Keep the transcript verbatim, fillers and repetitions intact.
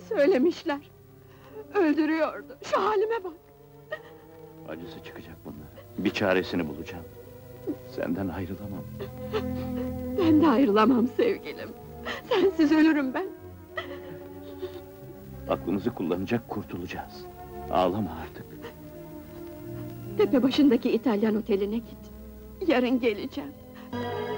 Söylemişler. Öldürüyordu, şu halime bak! Acısı çıkacak bunların. Bir çaresini bulacağım. Senden ayrılamam. Ben de ayrılamam sevgilim! Sensiz ölürüm ben! Aklımızı kullanacak, kurtulacağız. Ağlama artık. Tepe başındaki İtalyan oteline git. Yarın geleceğim.